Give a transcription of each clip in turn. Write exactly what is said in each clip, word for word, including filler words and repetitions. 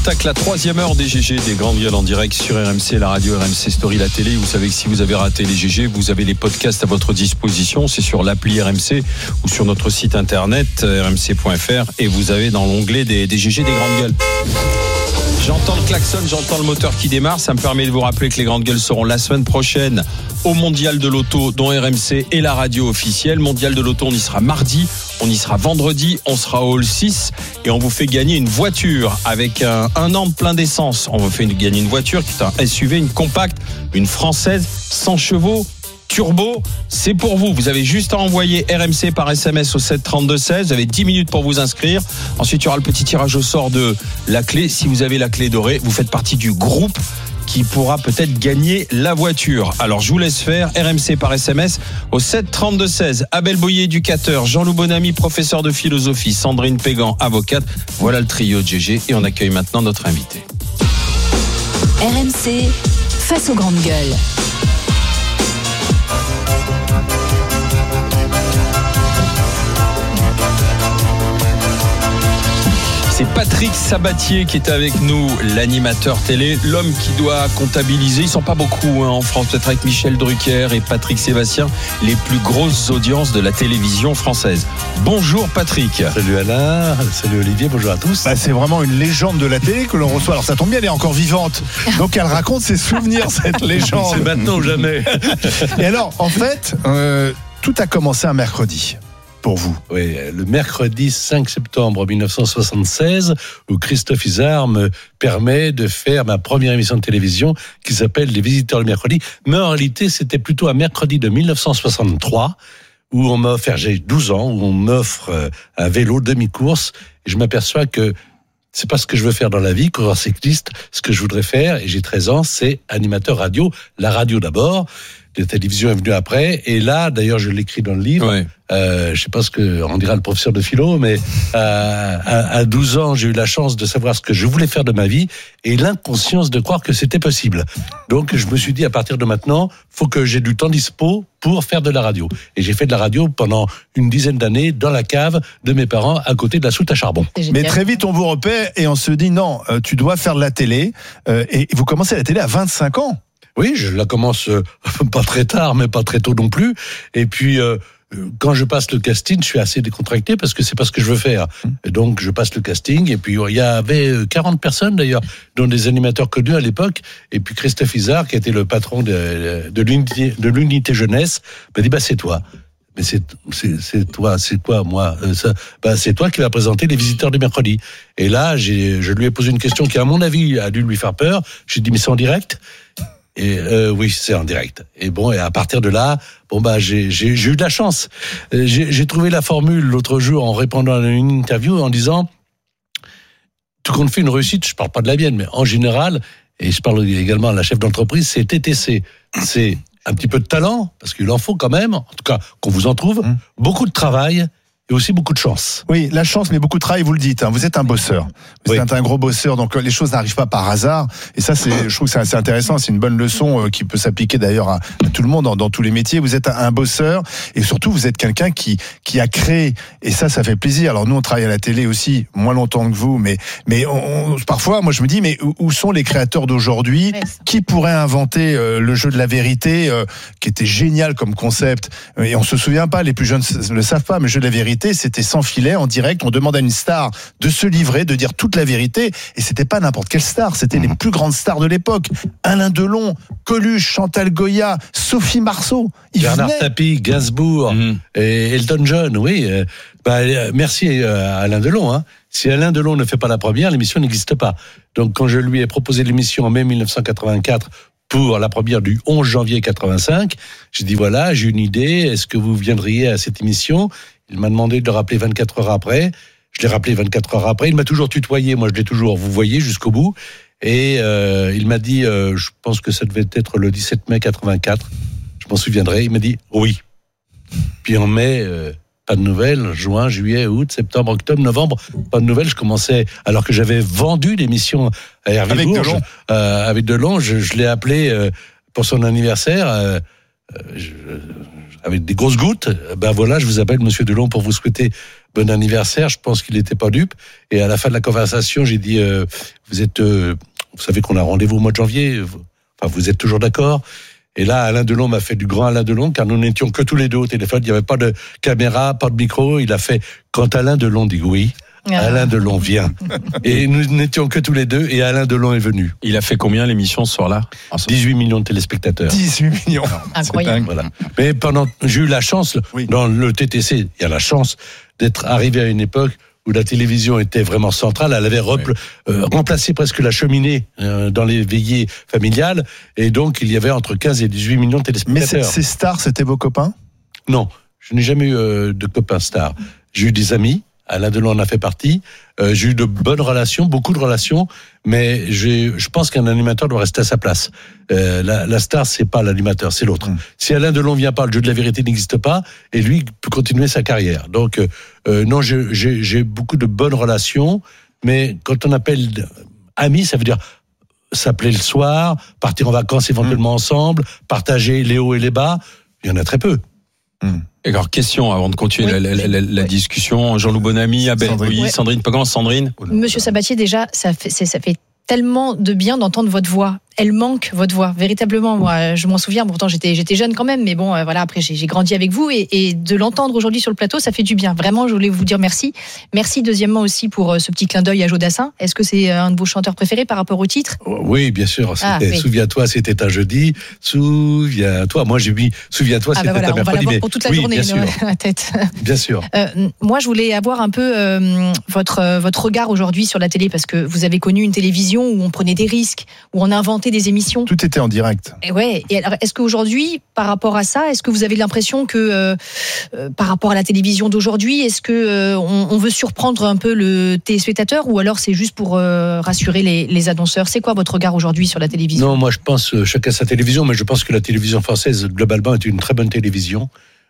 Tac, la troisième heure des G G, des grandes gueules en direct sur R M C, la radio, R M C Story, la télé. Vous savez que si vous avez raté les G G, vous avez les podcasts à votre disposition. C'est sur l'appli R M C ou sur notre site internet r m c point f r et vous avez dans l'onglet des, des G G, des grandes gueules. J'entends le klaxon, j'entends le moteur qui démarre. Ça me permet de vous rappeler que les grandes gueules seront la semaine prochaine au Mondial de l'Auto, dont R M C est la radio officielle. Mondial de l'Auto, on y sera mardi, on y sera vendredi, on sera au Hall six et on vous fait gagner une voiture avec un, un an de plein d'essence. On vous fait gagner une voiture qui est un S U V, une compacte, une française, cent chevaux. Turbo, c'est pour vous. Vous avez juste à envoyer R M C par S M S au sept trente-deux seize. Vous avez dix minutes pour vous inscrire. Ensuite, il y aura le petit tirage au sort de la clé. Si vous avez la clé dorée, vous faites partie du groupe qui pourra peut-être gagner la voiture. Alors, je vous laisse faire. R M C par S M S au sept trente-deux seize. Abel Boyer, éducateur. Jean-Loup Bonamy, professeur de philosophie. Sandrine Pégan, avocate. Voilà le trio de G G. Et on accueille maintenant notre invité. R M C, face aux grandes gueules. C'est Patrick Sabatier qui est avec nous, l'animateur télé, l'homme qui doit comptabiliser. Ils sont pas beaucoup hein, en France, peut-être avec Michel Drucker et Patrick Sébastien, les plus grosses audiences de la télévision française. Bonjour Patrick. Salut Alain, salut Olivier, bonjour à tous. Bah, c'est vraiment une légende de la télé que l'on reçoit. Alors ça tombe bien, elle est encore vivante. Donc elle raconte ses souvenirs, cette légende. C'est maintenant ou jamais. Et alors, en fait, euh, tout a commencé un mercredi. Pour vous. Oui, le mercredi cinq septembre mille neuf cent soixante-seize, où Christophe Izard me permet de faire ma première émission de télévision qui s'appelle Les Visiteurs le mercredi. Mais en réalité, c'était plutôt un mercredi de mille neuf cent soixante-trois où on m'a offert, j'ai douze ans, où on m'offre un vélo demi-course. Et je m'aperçois que c'est pas ce que je veux faire dans la vie, coureur cycliste. Ce que je voudrais faire, et j'ai treize ans, c'est animateur radio. La radio d'abord. La télévision est venue après. Et là, d'ailleurs, je l'écris dans le livre. Ouais. Euh, je sais pas ce que on dira le professeur de philo, mais euh, à, à douze ans, j'ai eu la chance de savoir ce que je voulais faire de ma vie et l'inconscience de croire que c'était possible. Donc, je me suis dit, à partir de maintenant, faut que j'ai du temps dispo pour faire de la radio. Et j'ai fait de la radio pendant une dizaine d'années dans la cave de mes parents, à côté de la soute à charbon. Mais très vite, on vous repère et on se dit, non, euh, tu dois faire de la télé. Euh, et vous commencez la télé à vingt-cinq ans. Oui, je la commence euh, pas très tard, mais pas très tôt non plus. Et puis, euh, quand je passe le casting, je suis assez décontracté parce que c'est pas ce que je veux faire. Et donc, je passe le casting. Et puis, il y avait quarante personnes d'ailleurs, dont des animateurs connus à l'époque. Et puis, Christophe Izard, qui était le patron de, de, l'unité, de l'unité jeunesse, m'a dit, bah, c'est toi. Mais c'est, c'est, c'est toi, c'est quoi, moi euh, ça, bah, c'est toi qui vas présenter les visiteurs du mercredi. Et là, j'ai, je lui ai posé une question qui, à mon avis, a dû lui faire peur. J'ai dit, mais c'est en direct ? Et euh, oui, c'est en direct. Et bon, et à partir de là, bon bah j'ai j'ai, j'ai eu de la chance. J'ai, j'ai trouvé la formule l'autre jour en répondant à une interview en disant tout compte fait une réussite. Je parle pas de la mienne, mais en général, et je parle également à la chef d'entreprise, c'est T T C. C'est un petit peu de talent parce qu'il en faut quand même. En tout cas, qu'on vous en trouve, mmh. beaucoup de travail. Et aussi beaucoup de chance. Oui, la chance, mais beaucoup de travail, vous le dites. Hein. Vous êtes un bosseur. Vous oui. êtes un gros bosseur, donc les choses n'arrivent pas par hasard. Et ça, c'est, je trouve que c'est assez intéressant. C'est une bonne leçon euh, qui peut s'appliquer d'ailleurs à, à tout le monde dans, dans tous les métiers. Vous êtes un, un bosseur et surtout, vous êtes quelqu'un qui qui a créé. Et ça, ça fait plaisir. Alors nous, on travaille à la télé aussi, moins longtemps que vous, mais mais on, on, parfois, moi, je me dis, mais où, où sont les créateurs d'aujourd'hui ? Qui pourrait inventer euh, le jeu de la vérité, euh, qui était génial comme concept ? Et on se souvient pas, les plus jeunes ne le savent pas, mais le jeu de la vérité, c'était sans filet, en direct. On demande à une star de se livrer, de dire toute la vérité. Et c'était pas n'importe quelle star, c'était mmh. les plus grandes stars de l'époque. Alain Delon, Coluche, Chantal Goya, Sophie Marceau. Bernard Tapie, Gainsbourg, mmh. et Elton John, oui. Euh, bah, merci à Alain Delon. Hein. Si Alain Delon ne fait pas la première, l'émission n'existe pas. Donc quand je lui ai proposé l'émission en mai dix-neuf cent quatre-vingt-quatre, pour la première du onze janvier quatre-vingt-cinq, j'ai dit voilà, j'ai une idée, est-ce que vous viendriez à cette émission ? Il m'a demandé de le rappeler vingt-quatre heures après. Je l'ai rappelé vingt-quatre heures après. Il m'a toujours tutoyé. Moi, je l'ai toujours, vous voyez, jusqu'au bout. Et euh, il m'a dit, euh, je pense que ça devait être le dix-sept mai quatre-vingt-quatre. Je m'en souviendrai. Il m'a dit oui. Puis en mai, euh, pas de nouvelles. Juin, juillet, août, septembre, octobre, novembre, pas de nouvelles. Je commençais, alors que j'avais vendu l'émission à Hervé avec Bourges. Delon. Euh, avec Delon, je, je l'ai appelé euh, pour son anniversaire. Euh, je, avec des grosses gouttes, ben voilà, je vous appelle Monsieur Delon pour vous souhaiter bon anniversaire. Je pense qu'il n'était pas dupe. Et à la fin de la conversation, j'ai dit, euh, vous êtes, euh, vous savez qu'on a rendez-vous au mois de janvier. Vous, enfin, vous êtes toujours d'accord? Et là, Alain Delon m'a fait du grand Alain Delon, car nous n'étions que tous les deux au téléphone. Il n'y avait pas de caméra, pas de micro. Il a fait, quand Alain Delon dit oui, ah. Alain Delon vient. Et nous n'étions que tous les deux, et Alain Delon est venu. Il a fait combien l'émission ce soir-là? dix-huit millions de téléspectateurs. dix-huit millions. Incroyable. Voilà. Mais pendant, j'ai eu la chance, oui. Dans le T T C, il y a la chance d'être arrivé à une époque où la télévision était vraiment centrale. Elle avait repl- oui. euh, remplacé presque la cheminée euh, dans les veillées familiales. Et donc, il y avait entre quinze et dix-huit millions de téléspectateurs. Mais ces stars, c'était vos copains? Non, je n'ai jamais eu euh, de copains stars. J'ai eu des amis. Alain Delon en a fait partie. Euh, j'ai eu de bonnes relations, beaucoup de relations, mais j'ai, je pense qu'un animateur doit rester à sa place. Euh, la, la star, c'est pas l'animateur, c'est l'autre. Mmh. Si Alain Delon vient pas, le jeu de la vérité n'existe pas, et lui peut continuer sa carrière. Donc, euh, non, j'ai, j'ai, j'ai beaucoup de bonnes relations, mais quand on appelle amis, ça veut dire s'appeler le soir, partir en vacances éventuellement mmh. ensemble, partager les hauts et les bas. Il y en a très peu. Mmh. Alors, question avant de continuer oui, la, la, la, la oui. discussion. Jean-Loup Bonamy, Abel Bouilly, Sandrine Pagan, Sandrine. Monsieur Sabatier, déjà, ça fait, c'est, ça fait tellement de bien d'entendre votre voix. Elle manque, votre voix, véritablement. Moi, je m'en souviens, pourtant j'étais, j'étais jeune quand même, mais bon, euh, voilà, après j'ai, j'ai grandi avec vous et, et de l'entendre aujourd'hui sur le plateau, ça fait du bien. Vraiment, je voulais vous dire merci. Merci, deuxièmement, aussi pour euh, ce petit clin d'œil à Joe Dassin. Est-ce que c'est un de vos chanteurs préférés par rapport au titre? Oui, bien sûr. Ah, oui. Souviens-toi, c'était un jeudi. Souviens-toi. Moi, j'ai mis Souviens-toi, ah, c'était bah voilà, un mercredi. On va l'avoir pour toute la oui, journée bien sûr. dans la tête. Bien sûr. Euh, moi, je voulais avoir un peu euh, votre, euh, votre regard aujourd'hui sur la télé, parce que vous avez connu une télévision où on prenait des risques, où on inventait des émissions. Tout était en direct. Et ouais. Et alors, est-ce qu'aujourd'hui, par rapport à ça, est-ce que vous avez l'impression que, euh, euh, par rapport à la télévision d'aujourd'hui, est-ce que euh, on, on veut surprendre un peu le téléspectateur, ou alors c'est juste pour euh, rassurer les, les annonceurs? C'est quoi votre regard aujourd'hui sur la télévision? Non, moi je pense euh, chacun sa télévision, mais je pense que la télévision française globalement est une très bonne télévision.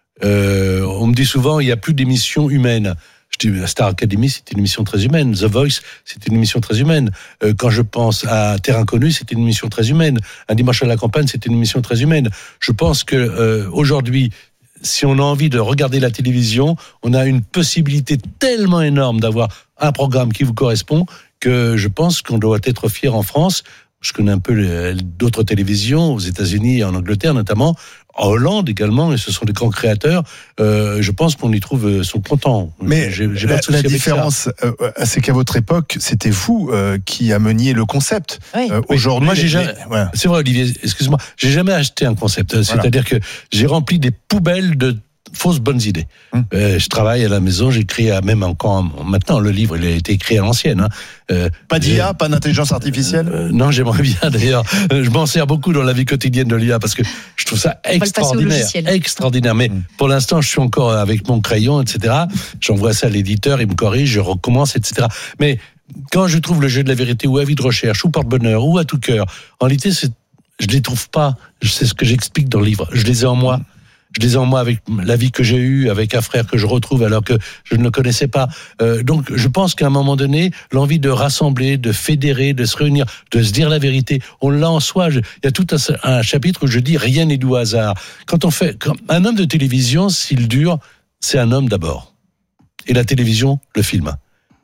Euh, on me dit souvent il n'y a plus d'émissions humaines. Je dis, la Star Academy, c'était une émission très humaine. The Voice, c'était une émission très humaine. Euh, quand je pense à Terre Inconnue, c'était une émission très humaine. Un dimanche à la campagne, c'était une émission très humaine. Je pense que euh, aujourd'hui, si on a envie de regarder la télévision, on a une possibilité tellement énorme d'avoir un programme qui vous correspond que je pense qu'on doit être fier en France. Je connais un peu les, d'autres télévisions, aux États-Unis et en Angleterre notamment, en Hollande également, et ce sont des grands créateurs. Euh, je pense qu'on y trouve son content. Mais j'ai, j'ai la, la différence, euh, c'est qu'à votre époque, c'était vous euh, qui ameniez le concept. Oui. Euh, aujourd'hui, moi, j'ai jamais, ouais. C'est vrai, Olivier, excuse-moi, j'ai jamais acheté un concept. Voilà. C'est-à-dire que j'ai rempli des poubelles de fausses bonnes idées. Hum. Euh, je travaille à la maison, j'écris à, même encore maintenant, le livre il a été écrit à l'ancienne. Hein. Euh, pas d'I A, pas d'intelligence artificielle. euh, Non, j'aimerais bien d'ailleurs. Je m'en sers beaucoup dans la vie quotidienne de l'I A parce que je trouve ça extraordinaire, extraordinaire. Mais hum. pour l'instant, je suis encore avec mon crayon, et cetera. J'envoie ça à l'éditeur, il me corrige, je recommence, et cetera. Mais quand je trouve le jeu de la vérité ou Avis de recherche ou Porte-Bonheur ou À tout cœur, en réalité, c'est, je les trouve pas. C'est ce que j'explique dans le livre. Je les ai en moi. Hum. Je les ai en moi avec la vie que j'ai eue, avec un frère que je retrouve alors que je ne le connaissais pas. Euh, donc, je pense qu'à un moment donné, l'envie de rassembler, de fédérer, de se réunir, de se dire la vérité, on l'a en soi. Je, il y a tout un, un chapitre où je dis rien n'est dû au hasard. Quand on fait, quand un homme de télévision, s'il dure, c'est un homme d'abord. Et la télévision, le film.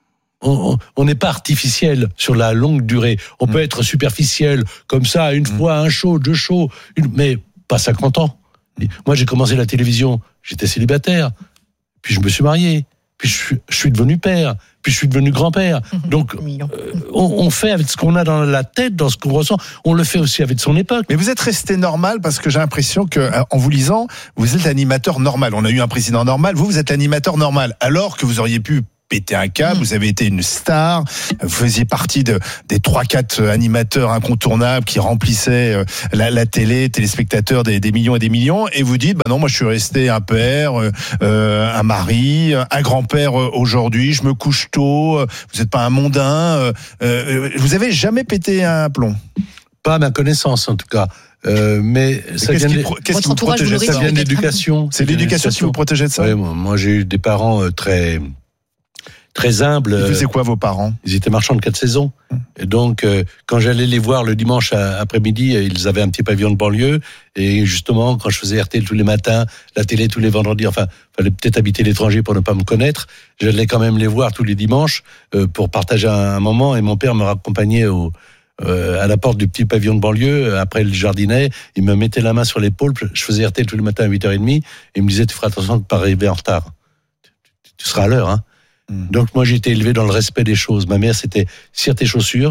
On n'est pas artificiel sur la longue durée. On mmh. peut être superficiel, comme ça, une mmh. fois, un show, deux shows, une, mais pas cinquante ans. Moi, j'ai commencé la télévision, j'étais célibataire, puis je me suis marié, puis je suis, je suis devenu père, puis je suis devenu grand-père. Donc, euh, on, on fait avec ce qu'on a dans la tête, dans ce qu'on ressent, on le fait aussi avec son époque. Mais vous êtes resté normal parce que j'ai l'impression que, en vous lisant, vous êtes l'animateur normal. On a eu un président normal, vous, vous êtes l'animateur normal, alors que vous auriez pu péter un câble, mmh. vous avez été une star, vous faisiez partie de, des trois quatre animateurs incontournables qui remplissaient la, la télé, téléspectateurs des, des millions et des millions, et vous dites, bah non, moi je suis resté un père, euh, un mari, un grand-père aujourd'hui, je me couche tôt, vous n'êtes pas un mondain, euh, vous avez jamais pété un plomb? Pas à ma connaissance en tout cas. Euh, mais ça qu'est-ce vient, qui, qu'est-ce qui vous protège de ça? Ça vient de l'éducation. C'est l'éducation qui vous protégeait de ça? Oui, moi j'ai eu des parents très... très humbles. Ils faisaient quoi, vos parents? Ils étaient marchands de quatre saisons. Et donc, euh, quand j'allais les voir le dimanche après-midi, ils avaient un petit pavillon de banlieue. Et justement, quand je faisais R T L tous les matins, la télé tous les vendredis, enfin, fallait peut-être habiter l'étranger pour ne pas me connaître. J'allais quand même les voir tous les dimanches euh, pour partager un, un moment. Et mon père me raccompagnait au, euh, à la porte du petit pavillon de banlieue. Après le jardinet, il me mettait la main sur l'épaule. Je faisais R T L tous les matins à huit heures trente. Et il me disait, tu feras attention de ne pas arriver en retard. Tu, tu, tu seras à l'heure, hein. Donc moi j'ai été élevé dans le respect des choses. Ma mère c'était cire tes chaussures.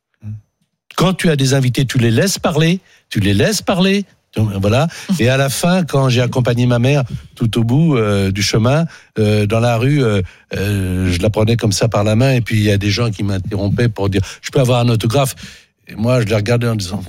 Quand tu as des invités, tu les laisses parler, tu les laisses parler. Donc, voilà. Et à la fin, quand j'ai accompagné ma mère tout au bout euh, du chemin, euh, dans la rue, euh, euh, je la prenais comme ça par la main. Et puis il y a des gens qui m'interrompaient pour dire je peux avoir un autographe. Et moi je les regardais en disant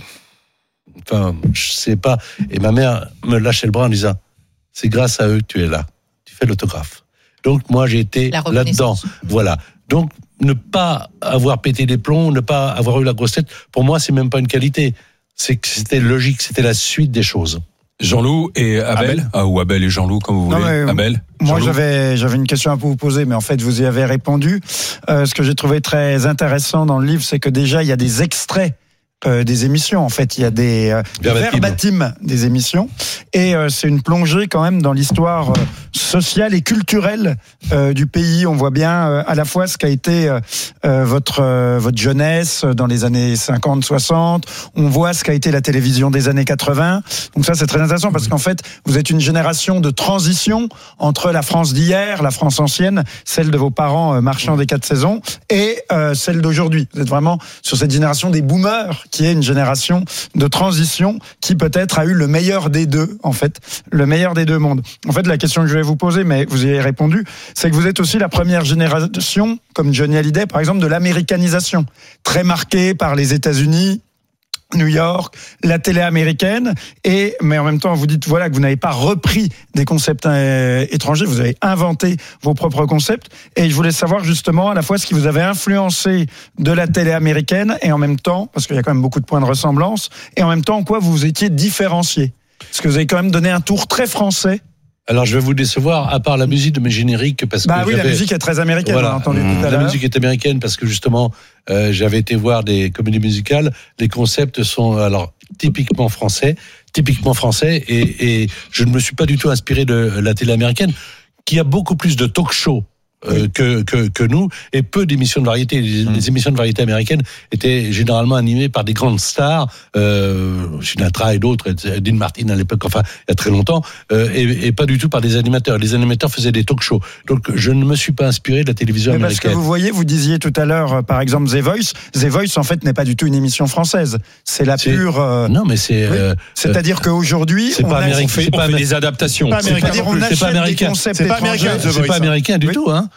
enfin je sais pas. Et ma mère me lâchait le bras en disant c'est grâce à eux que tu es là. Tu fais l'autographe. Donc moi j'ai été là-dedans. Voilà. Donc ne pas avoir pété les plombs, ne pas avoir eu la grosse tête, pour moi c'est même pas une qualité. C'est que c'était logique, c'était la suite des choses. Jean-Loup et Abel, Abel. Ah, ou Abel et Jean-Loup comme vous Non, voulez. mais, Abel. Moi Jean-Loup. j'avais j'avais une question à vous poser, mais en fait vous y avez répondu. Euh, ce que j'ai trouvé très intéressant dans le livre, c'est que déjà il y a des extraits. Euh, des émissions, en fait, il y a des euh, verbatim des émissions, et euh, c'est une plongée quand même dans l'histoire euh, sociale et culturelle euh, du pays. On voit bien euh, à la fois ce qu'a été euh, euh, votre euh, votre jeunesse dans les années cinquante soixante, on voit ce qu'a été la télévision des années quatre-vingts. Donc ça c'est très intéressant parce qu'en fait vous êtes une génération de transition entre la France d'hier, la France ancienne, celle de vos parents euh, marchands des quatre saisons, et euh, celle d'aujourd'hui. Vous êtes vraiment sur cette génération des boomers, qui est une génération de transition qui peut-être a eu le meilleur des deux, en fait, le meilleur des deux mondes. En fait, la question que je vais vous poser, mais vous y avez répondu, c'est que vous êtes aussi la première génération, comme Johnny Hallyday, par exemple, de l'américanisation, très marquée par les États-Unis, New York, la télé américaine, et mais en même temps vous dites voilà que vous n'avez pas repris des concepts euh, étrangers, vous avez inventé vos propres concepts, et je voulais savoir justement à la fois ce qui vous avait influencé de la télé américaine, et en même temps, parce qu'il y a quand même beaucoup de points de ressemblance, et en même temps en quoi vous vous étiez différencié, parce que vous avez quand même donné un tour très français. Alors je vais vous décevoir, à part la musique de mes génériques, parce bah que oui, j'avais... la musique est très américaine, voilà. on l'a entendu tout à la l'heure. musique est américaine parce que justement, euh, j'avais été voir des comédies musicales. Les concepts sont alors typiquement français, typiquement français, et, et je ne me suis pas du tout inspiré de la télé américaine, qui a beaucoup plus de talk-show. Euh, oui. que, que, que nous, et peu d'émissions de variété. Les, mmh. les émissions de variété américaines étaient généralement animées par des grandes stars, euh, Sinatra et d'autres, Dean Martin à l'époque, enfin, il y a très longtemps, euh, et, et pas du tout par des animateurs. Les animateurs faisaient des talk-shows. Donc, je ne me suis pas inspiré de la télévision mais américaine. Parce que vous voyez, vous disiez tout à l'heure, par exemple, The Voice. The Voice, en fait, n'est pas du tout une émission française. C'est la c'est... pure... Euh... Non, mais c'est... Oui. Euh, C'est-à-dire qu'aujourd'hui... C'est on pas a... américain. On fait, c'est on pas fait am... des adaptations. C'est pas américain. C'est pas, on c'est pas américain. C'est pas américain. C'est pas américain du tout, hein.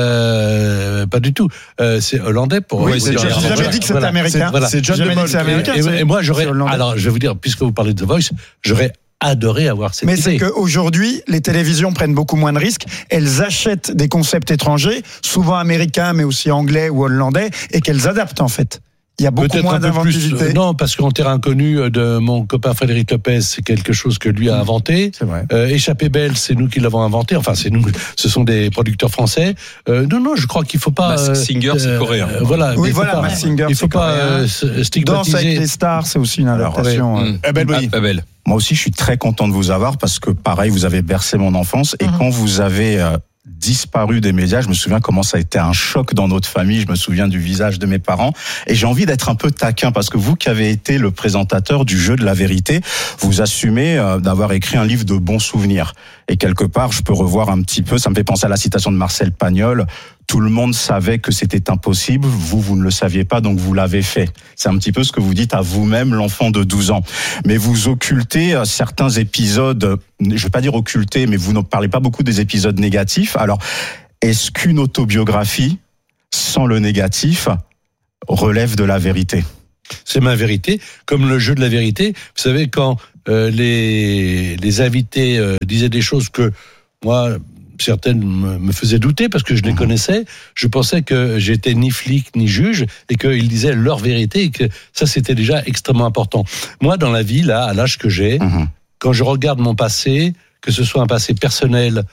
Euh, pas du tout. Euh, c'est hollandais pour. Oui, c'est, j'ai jamais voilà. dit que c'était voilà. américain. C'est, voilà. c'est John de Mol. Et, et, et moi, j'aurais. Alors, je vais vous dire, puisque vous parlez de The Voice, j'aurais adoré avoir cette Mais idée. c'est qu'aujourd'hui, les télévisions prennent beaucoup moins de risques. Elles achètent des concepts étrangers, souvent américains, mais aussi anglais ou hollandais, et qu'elles adaptent en fait. Il y a beaucoup Peut-être moins un peu d'inventivité. Plus, non, parce qu'en terrain connu de mon copain Frédéric Lopez, c'est quelque chose que lui a inventé. C'est vrai. Euh, Échappée belle, c'est nous qui l'avons inventé. Enfin, c'est nous. Ce sont des producteurs français. Euh, non, non, je crois qu'il faut pas. Mask Singer, euh, c'est coréen. Euh, voilà. Oui, voilà. Mask Singer, il faut c'est pas euh, stigmatiser. Danse avec les stars, c'est aussi une adaptation. Alors, ouais. euh... Abel, oui. Abel. Moi aussi, je suis très content de vous avoir parce que, pareil, vous avez bercé mon enfance. Et mmh. quand vous avez euh, disparu des médias, je me souviens comment ça a été un choc dans notre famille. Je me souviens du visage de mes parents. Et j'ai envie d'être un peu taquin parce que vous qui avez été le présentateur du jeu de la vérité, vous assumez euh, d'avoir écrit un livre de bons souvenirs. Et quelque part, je peux revoir un petit peu, ça me fait penser à la citation de Marcel Pagnol. Tout le monde savait que c'était impossible, vous, vous ne le saviez pas, donc vous l'avez fait. C'est un petit peu ce que vous dites à vous-même, l'enfant de douze ans. Mais vous occultez certains épisodes, je ne vais pas dire occulter, mais vous ne parlez pas beaucoup des épisodes négatifs. Alors, est-ce qu'une autobiographie, sans le négatif, relève de la vérité ? C'est ma vérité, comme le jeu de la vérité. Vous savez, quand euh, les, les invités euh, disaient des choses que moi... certaines me faisaient douter parce que je les connaissais. Je pensais que j'étais ni flic ni juge et qu'ils disaient leur vérité et que ça c'était déjà extrêmement important. Moi, dans la vie, là, à l'âge que j'ai, mmh. quand je regarde mon passé, que ce soit un passé personnel,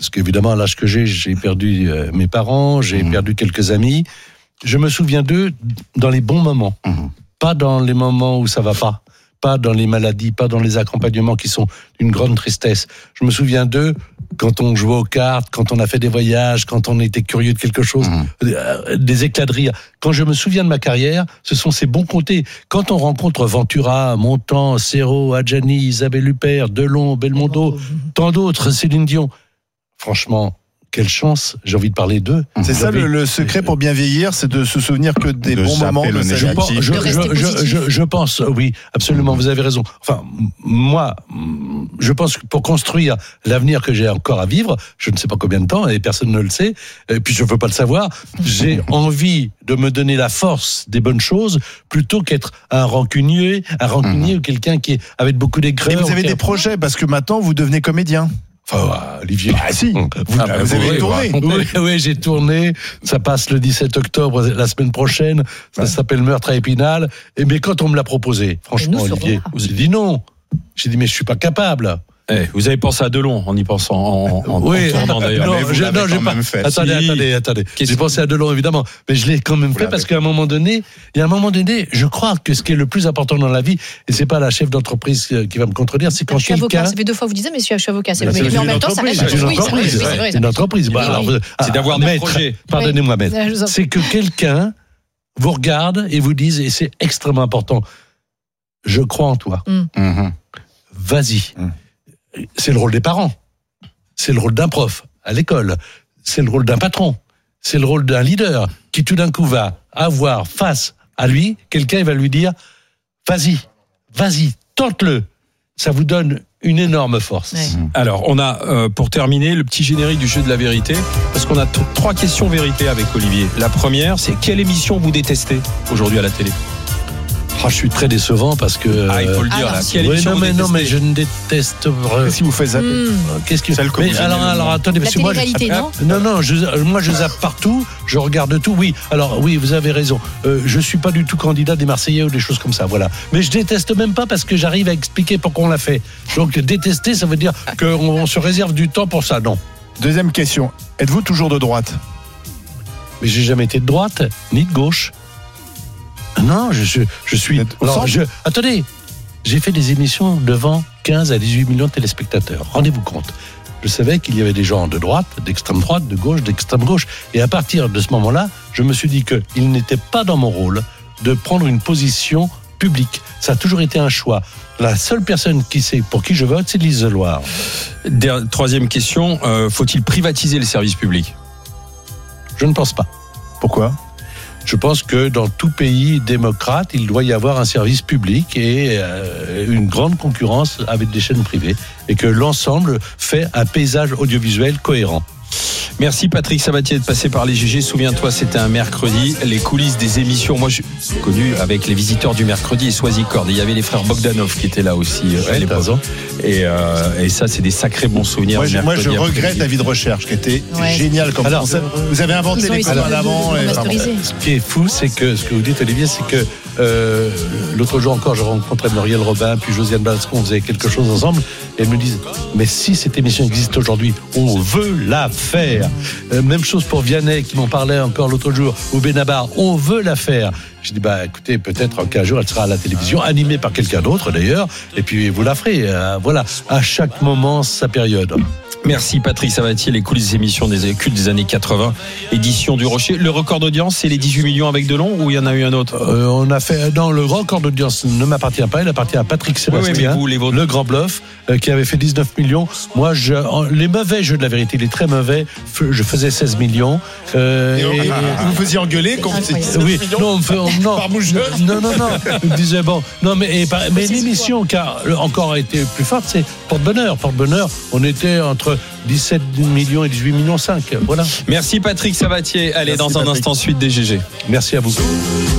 parce qu'évidemment, à l'âge que j'ai, j'ai perdu euh, mes parents, j'ai mmh. perdu quelques amis. Je me souviens d'eux dans les bons moments, mmh. pas dans les moments où ça va pas, pas dans les maladies, pas dans les accompagnements qui sont d'une grande tristesse. Je me souviens d'eux quand on jouait aux cartes, quand on a fait des voyages, quand on était curieux de quelque chose, mmh. euh, des éclats de rire. Quand je me souviens de ma carrière, ce sont ces bons côtés. Quand on rencontre Ventura, Montand, Serrault, Adjani, Isabelle Huppert, Delon, Belmondo, tant d'autres, Céline Dion, franchement, quelle chance, j'ai envie de parler d'eux. C'est ça le, le secret pour bien vieillir, c'est de se souvenir que des de bons moments, le de je, pense, je, je, je, je, je pense, oui, absolument, vous avez raison. Enfin, moi, je pense que pour construire l'avenir que j'ai encore à vivre, je ne sais pas combien de temps, et personne ne le sait, et puis je ne veux pas le savoir, j'ai envie de me donner la force des bonnes choses, plutôt qu'être un rancunier, un rancunier mmh. ou quelqu'un qui est avec beaucoup d'aigreur. Et vous avez des projets, parce que maintenant, vous devenez comédien. Enfin, Olivier. Ah si, vous, ah, bah, vous avez tourné. Oui, oui, j'ai tourné. Ça passe le dix-sept octobre, la semaine prochaine. Ça ouais. s'appelle Meurtre à Épinal. Et mais quand on me l'a proposé, franchement, nous, Olivier, j'ai dit non. J'ai dit mais je suis pas capable. Eh, vous avez pensé à Delon en y pensant, en, en, oui, en tournant d'ailleurs. Non, mais vous je, l'avez non, j'ai pas. fait. Attendez, si. attendez, attendez. J'ai pensé à Delon évidemment, mais je l'ai quand même vous fait parce qu'à un moment donné, il y a un moment donné, je crois que ce qui est le plus important dans la vie, et c'est pas la chef d'entreprise qui va me contredire, c'est quand je suis quelqu'un. avocat. Ça fait deux fois que vous disiez, mais je suis avocat. C'est mais, mais, mais en même temps, ça reste une entreprise. C'est une entreprise. C'est d'avoir des projets. Pardonnez-moi, maître. C'est que quelqu'un vous regarde et vous dise, et c'est extrêmement important. Je crois en toi. Vas-y. C'est le rôle des parents. C'est le rôle d'un prof à l'école. C'est le rôle d'un patron. C'est le rôle d'un leader qui tout d'un coup va avoir face à lui, quelqu'un il va lui dire « Vas-y, vas-y, tente-le ». Ça vous donne une énorme force. Ouais. Alors, on a, euh, pour terminer, le petit générique du jeu de la vérité, parce qu'on a t- trois questions vérité avec Olivier. La première, c'est quelle émission vous détestez aujourd'hui à la télé ? Oh, je suis très décevant parce que. Ah, il faut le dire. Ah, là. Oui, non, mais, non, mais je ne déteste. Qu'est-ce qui vous fait zapper mmh. Qu'est-ce que. Celle que mais vous alors, alors, attendez, La parce que moi. télé-réalité, je... non Non, non, je, moi, je zappe partout, je regarde tout. Oui, alors, oui, vous avez raison. Euh, je suis pas du tout candidat des Marseillais ou des choses comme ça, voilà. Mais je déteste même pas parce que j'arrive à expliquer pourquoi on l'a fait. Donc, détester, ça veut dire qu'on on se réserve du temps pour ça, non. Deuxième question. Êtes-vous toujours de droite ? Mais j'ai jamais été de droite, ni de gauche. Non, je, je, je suis. Alors, je, attendez, j'ai fait des émissions devant quinze à dix-huit millions de téléspectateurs. Rendez-vous compte. Je savais qu'il y avait des gens de droite, d'extrême droite, de gauche, d'extrême gauche. Et à partir de ce moment-là, je me suis dit qu'il n'était pas dans mon rôle de prendre une position publique. Ça a toujours été un choix. La seule personne qui sait pour qui je vote, c'est Lise Loire. Troisième question, euh, faut-il privatiser les services publics ? Je ne pense pas. Pourquoi ? Je pense que dans tout pays démocrate, il doit y avoir un service public et euh, une grande concurrence avec des chaînes privées et que l'ensemble fait un paysage audiovisuel cohérent. Merci Patrick Sabatier de passer par les G G. Souviens-toi, c'était un mercredi. Les coulisses des émissions, moi je suis connu avec les visiteurs du mercredi et Soisy Cord. Il y avait les frères Bogdanov qui étaient là aussi euh, à l'époque. Et, euh, et ça, c'est des sacrés bons souvenirs. Moi, je, moi, je regrette la vie de recherche qui était ouais. géniale comme alors, concept. Vous avez inventé les codes en avant. Et... Ce qui est fou, c'est que ce que vous dites, Olivier, c'est que euh, l'autre jour encore, je rencontrais Muriel Robin, puis Josiane Balasco, on faisait quelque chose ensemble, et elles me disent, mais si cette émission existe aujourd'hui, on veut la faire. Euh, même chose pour Vianney, qui m'en parlait encore l'autre jour, ou Benabar, on veut la faire. Je dis, bah écoutez, peut-être qu'un jour elle sera à la télévision, animée par quelqu'un d'autre d'ailleurs, et puis vous la ferez. Euh, voilà, à chaque moment, sa période. Merci Patrick Sabatier, les coulisses des émissions des cultes des années quatre-vingts, édition du Rocher. Le record d'audience, c'est les dix-huit millions avec Delon ou il y en a eu un autre ? euh, On a fait, non, le record d'audience ne m'appartient pas, il appartient à Patrick Sébastien, oui, oui, vous, le grand bluff, euh, qui avait fait dix-neuf millions. Moi, je, en, les mauvais jeux de la vérité, les très mauvais, je faisais seize millions. Euh, et, et, et vous faisiez engueuler quand vous étiez oui, non, on fait, on, non, non, non, non, je me disais bon, non, mais, et, mais l'émission qui a encore été plus forte, c'est Porte-Bonheur. Porte-Bonheur, on était entre dix-sept millions et dix-huit millions cinq. Voilà. Merci Patrick Sabatier. Allez, Merci dans un Patrick. Instant, suite des G G. Merci à vous.